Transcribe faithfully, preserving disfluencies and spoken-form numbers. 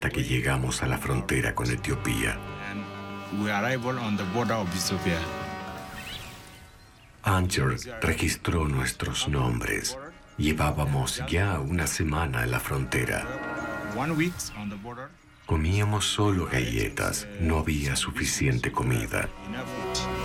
hasta que llegamos a la frontera con Etiopía. We arrived on the border of Ethiopia. Anchor registró nuestros nombres. Llevábamos ya una semana en la frontera. One week on the border. Comíamos solo galletas, no había suficiente comida. Enough food.